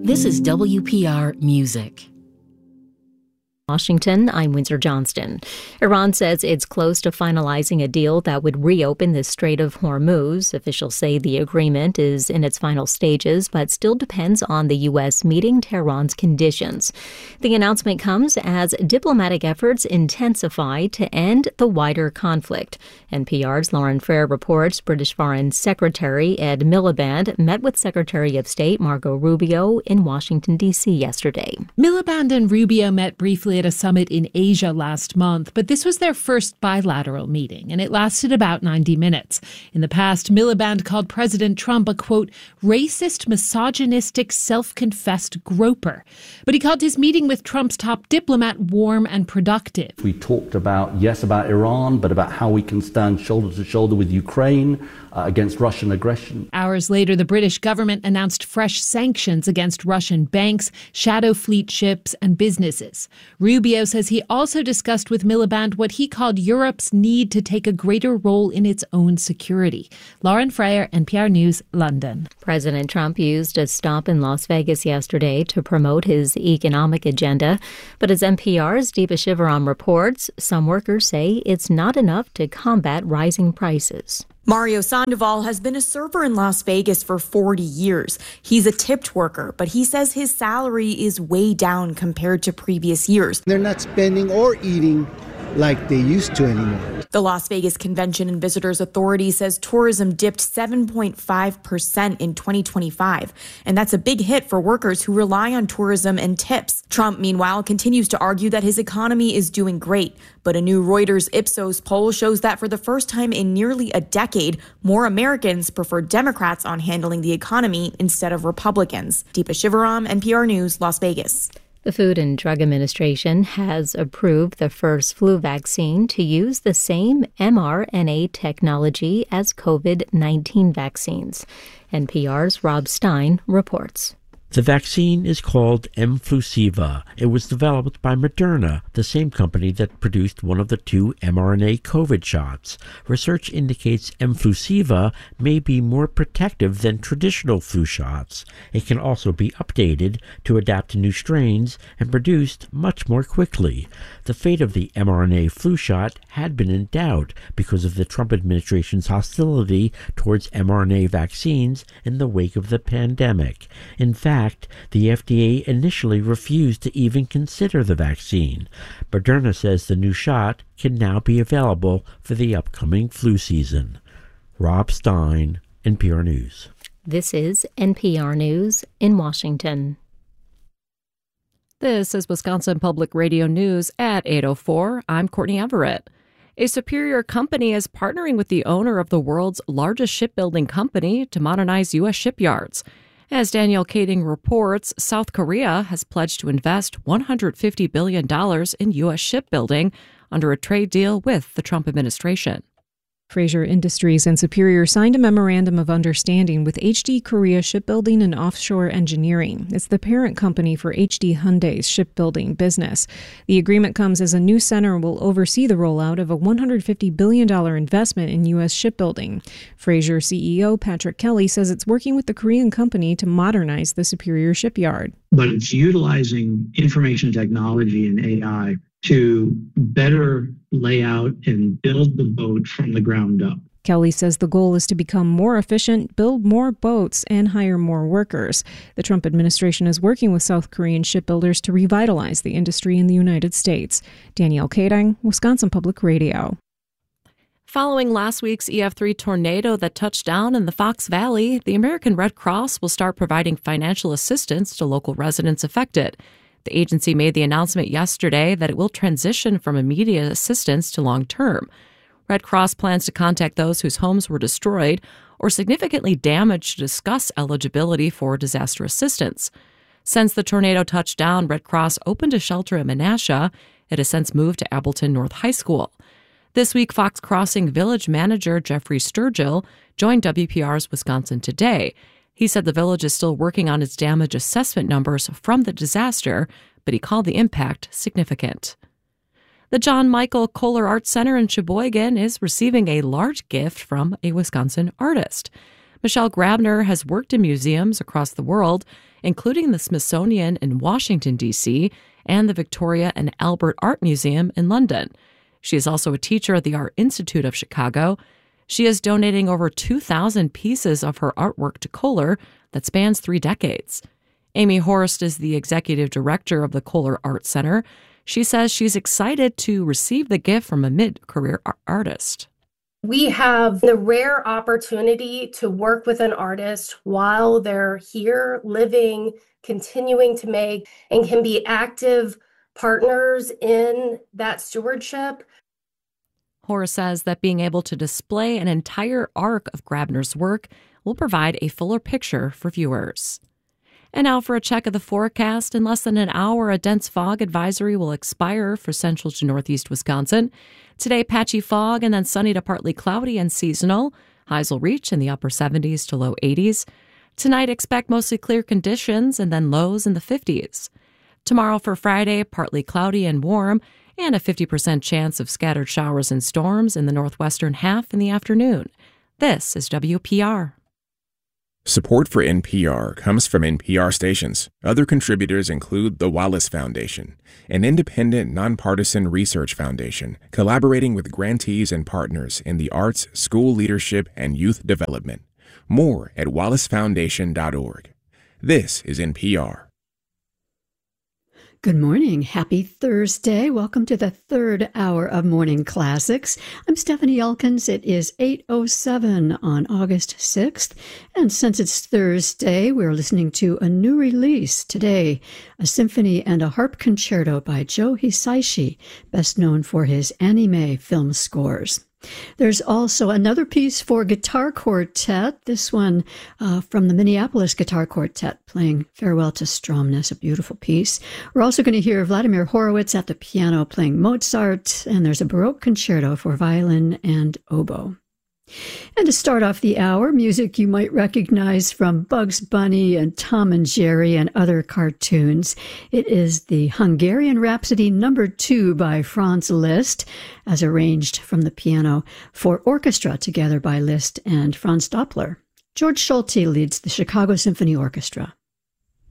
This is WPR Music. Washington, I'm Windsor Johnston. Iran says it's close to finalizing a deal that would reopen the Strait of Hormuz. Officials say the agreement is in its final stages, but still depends on the U.S. meeting Tehran's conditions. The announcement comes as diplomatic efforts intensify to end the wider conflict. NPR's Lauren Frayer reports British Foreign Secretary Ed Miliband met with Secretary of State Marco Rubio in Washington, D.C. yesterday. Miliband and Rubio met briefly at a summit in Asia last month, but this was their first bilateral meeting, and it lasted about 90 minutes. In the past, Miliband called President Trump a, quote, racist, misogynistic, self-confessed groper. But he called his meeting with Trump's top diplomat warm and productive. We talked about Iran, but about how we can stand shoulder to shoulder with Ukraine against Russian aggression. Hours later, the British government announced fresh sanctions against Russian banks, shadow fleet ships, and businesses. Rubio says he also discussed with Miliband what he called Europe's need to take a greater role in its own security. Lauren Frayer, NPR News, London. President Trump used a stop in Las Vegas yesterday to promote his economic agenda. But as NPR's Deepa Shivaram reports, some workers say it's not enough to combat rising prices. Mario Sandoval has been a server in Las Vegas for 40 years. He's a tipped worker, but he says his salary is way down compared to previous years. They're not spending or eating like they used to anymore. The Las Vegas Convention and Visitors Authority says tourism dipped 7.5% in 2025, and that's a big hit for workers who rely on tourism and tips. Trump, meanwhile, continues to argue that his economy is doing great, but a new Reuters Ipsos poll shows that for the first time in nearly a decade, more Americans prefer Democrats on handling the economy instead of Republicans. Deepa Shivaram, NPR News, Las Vegas. The Food and Drug Administration has approved the first flu vaccine to use the same mRNA technology as COVID-19 vaccines. NPR's Rob Stein reports. The vaccine is called mFlusiva. It was developed by Moderna, the same company that produced one of the two mRNA COVID shots. Research indicates mFlusiva may be more protective than traditional flu shots. It can also be updated to adapt to new strains and produced much more quickly. The fate of the mRNA flu shot had been in doubt because of the Trump administration's hostility towards mRNA vaccines in the wake of the pandemic. In fact, the FDA initially refused to even consider the vaccine. Moderna says the new shot can now be available for the upcoming flu season. Rob Stein, NPR News. This is NPR News in Washington. This is Wisconsin Public Radio News at 8:04. I'm Courtney Everett. A Superior company is partnering with the owner of the world's largest shipbuilding company to modernize U.S. shipyards. As Danielle Kading reports, South Korea has pledged to invest $150 billion in U.S. shipbuilding under a trade deal with the Trump administration. Fraser Industries and Superior signed a memorandum of understanding with HD Korea Shipbuilding and Offshore Engineering. It's the parent company for HD Hyundai's shipbuilding business. The agreement comes as a new center will oversee the rollout of a $150 billion investment in U.S. shipbuilding. Fraser CEO Patrick Kelly says it's working with the Korean company to modernize the Superior shipyard. But it's utilizing information technology and AI to better lay out and build the boat from the ground up. Kelly says the goal is to become more efficient, build more boats, and hire more workers. The Trump administration is working with South Korean shipbuilders to revitalize the industry in the United States. Danielle Kading, Wisconsin Public Radio. Following last week's EF3 tornado that touched down in the Fox Valley, the American Red Cross will start providing financial assistance to local residents affected. The agency made the announcement yesterday that it will transition from immediate assistance to long-term. Red Cross plans to contact those whose homes were destroyed or significantly damaged to discuss eligibility for disaster assistance. Since the tornado touched down, Red Cross opened a shelter in Menasha. It has since moved to Appleton North High School. This week, Fox Crossing Village manager Jeffrey Sturgill joined WPR's Wisconsin Today. He said the village is still working on its damage assessment numbers from the disaster, but he called the impact significant. The John Michael Kohler Art Center in Sheboygan is receiving a large gift from a Wisconsin artist. Michelle Grabner has worked in museums across the world, including the Smithsonian in Washington, D.C., and the Victoria and Albert Art Museum in London. She is also a teacher at the Art Institute of Chicago. She is donating over 2,000 pieces of her artwork to Kohler that spans 3 decades. Amy Horst is the executive director of the Kohler Art Center. She says she's excited to receive the gift from a mid-career artist. We have the rare opportunity to work with an artist while they're here, living, continuing to make, and can be active partners in that stewardship. Horace says that being able to display an entire arc of Grabner's work will provide a fuller picture for viewers. And now for a check of the forecast. In less than an hour, a dense fog advisory will expire for central to northeast Wisconsin. Today, patchy fog and then sunny to partly cloudy and seasonal. Highs will reach in the upper 70s to low 80s. Tonight, expect mostly clear conditions and then lows in the 50s. Tomorrow for Friday, partly cloudy and warm, and a 50% chance of scattered showers and storms in the northwestern half in the afternoon. This is WPR. Support for NPR comes from NPR stations. Other contributors include the Wallace Foundation, an independent, nonpartisan research foundation collaborating with grantees and partners in the arts, school leadership, and youth development. More at wallacefoundation.org. This is NPR. Good morning. Happy Thursday. Welcome to the third hour of Morning Classics. I'm Stephanie Elkins. It is 8:07 on August 6th. And since it's Thursday, we're listening to a new release today, a symphony and a harp concerto by Joe Hisaishi, best known for his anime film scores. There's also another piece for guitar quartet, this one from the Minneapolis Guitar Quartet playing Farewell to Stromness, a beautiful piece. We're also going to hear Vladimir Horowitz at the piano playing Mozart, and there's a Baroque concerto for violin and oboe. And to start off the hour, music you might recognize from Bugs Bunny and Tom and Jerry and other cartoons. It is the Hungarian Rhapsody No. 2 by Franz Liszt, as arranged from the piano for orchestra together by Liszt and Franz Doppler. George Solti leads the Chicago Symphony Orchestra.